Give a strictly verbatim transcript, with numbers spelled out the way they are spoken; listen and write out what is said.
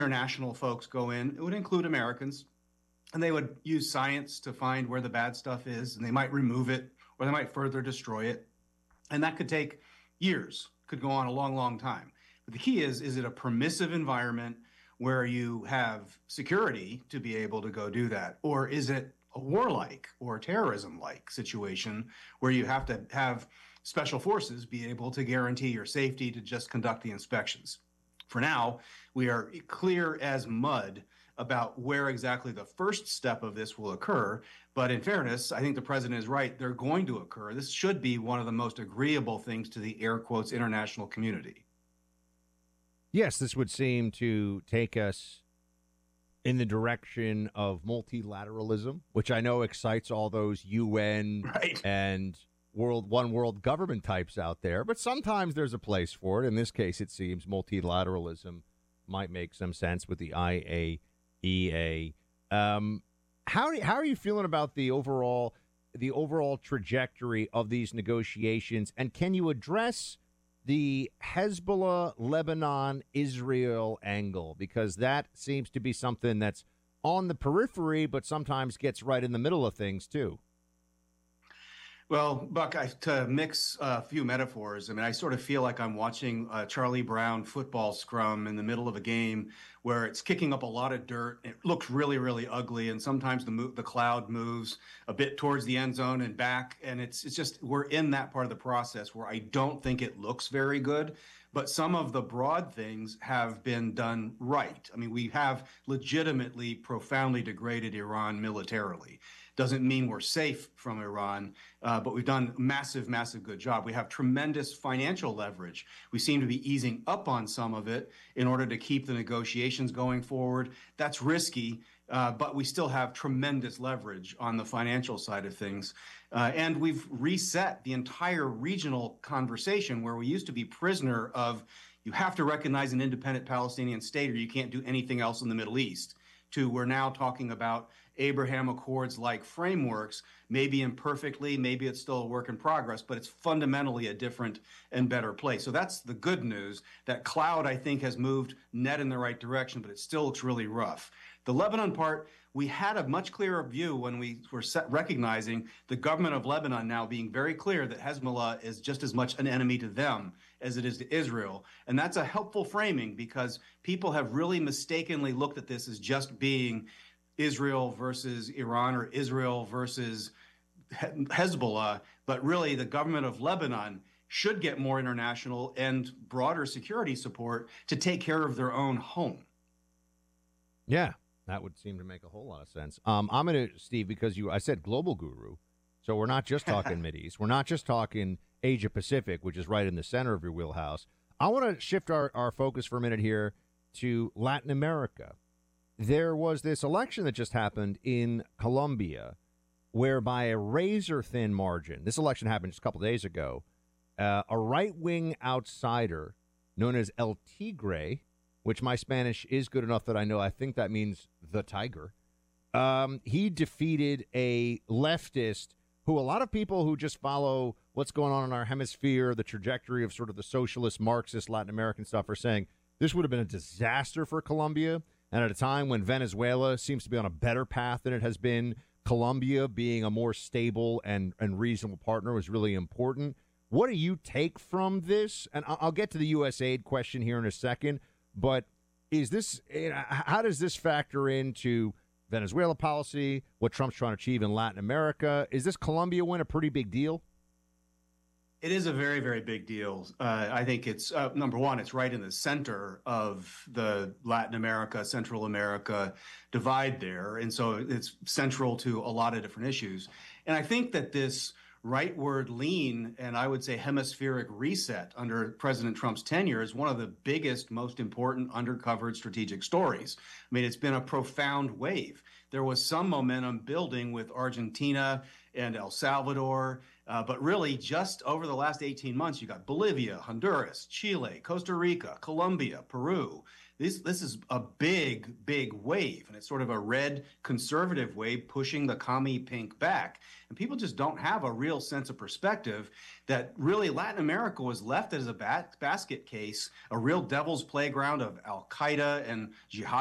international folks go in, it would include Americans, and they would use science to find where the bad stuff is, and they might remove it or they might further destroy it. And that could take years, could go on a long, long time. But the key is, is it a permissive environment where you have security to be able to go do that? Or is it a warlike or terrorism-like situation where you have to have special forces be able to guarantee your safety to just conduct the inspections? For now, we are clear as mud about where exactly the first step of this will occur. But in fairness, I think the president is right. They're going to occur. This should be one of the most agreeable things to the air quotes international community. Yes, this would seem to take us in the direction of multilateralism, which I know excites all those U N right. and world one world government types out there. But sometimes there's a place for it. In this case, it seems multilateralism might make some sense with the I A E A. Um, how how are you feeling about the overall the overall trajectory of these negotiations? And can you address the Hezbollah, Lebanon, Israel angle? Because that seems to be something that's on the periphery, but sometimes gets right in the middle of things, too. Well, Buck, I, to mix a few metaphors, I mean, I sort of feel like I'm watching a Charlie Brown football scrum in the middle of a game where it's kicking up a lot of dirt. It looks really, really ugly, and sometimes the mo- the cloud moves a bit towards the end zone and back, and it's it's just we're in that part of the process where I don't think it looks very good. But some of the broad things have been done right. I mean, we have legitimately profoundly degraded Iran militarily. Doesn't mean we're safe from Iran, uh, but we've done massive, massive good job. We have tremendous financial leverage. We seem to be easing up on some of it in order to keep the negotiations going forward. That's risky, uh, but we still have tremendous leverage on the financial side of things. Uh, and we've reset the entire regional conversation where we used to be prisoner of you have to recognize an independent Palestinian state or you can't do anything else in the Middle East, to we're now talking about Abraham Accords-like frameworks, maybe imperfectly, maybe it's still a work in progress, but it's fundamentally a different and better place. So that's the good news. That cloud, I think, has moved net in the right direction, but it still looks really rough. The Lebanon part, we had a much clearer view when we were set recognizing the government of Lebanon now being very clear that Hezbollah is just as much an enemy to them as it is to Israel. And that's a helpful framing because people have really mistakenly looked at this as just being Israel versus Iran or Israel versus Hezbollah, but really the government of Lebanon should get more international and broader security support to take care of their own home. Yeah, that would seem to make a whole lot of sense. Um, I'm going to, Steve, because you, I said global guru, so we're not just talking Mideast. We're not just talking Asia Pacific, which is right in the center of your wheelhouse. I want to shift our, our focus for a minute here to Latin America. There was this election that just happened in Colombia where by a razor-thin margin, this election happened just a couple days ago, uh, a right-wing outsider known as El Tigre, which my Spanish is good enough that I know I think that means the tiger, um, he defeated a leftist who a lot of people who just follow what's going on in our hemisphere, the trajectory of sort of the socialist, Marxist, Latin American stuff, are saying this would have been a disaster for Colombia. And at a time when Venezuela seems to be on a better path than it has been, Colombia being a more stable and, and reasonable partner was really important. What do you take from this? And I'll get to the U S aid question here in a second, but is this, how does this factor into Venezuela policy, what Trump's trying to achieve in Latin America? Is this Colombia win a pretty big deal? It is a very, very big deal. Uh, I think it's, uh, number one, it's right in the center of the Latin America, Central America divide there. And so it's central to a lot of different issues. And I think that this rightward lean and I would say hemispheric reset under President Trump's tenure is one of the biggest, most important undercovered strategic stories. I mean, it's been a profound wave. There was some momentum building with Argentina and El Salvador, uh, but really just over the last eighteen months, you got Bolivia, Honduras, Chile, Costa Rica, Colombia, Peru. this this is a big, big wave, and it's sort of a red conservative wave pushing the commie pink back. And people just don't have a real sense of perspective that really Latin America was left as a ba- basket case, a real devil's playground of Al Qaeda and jihad.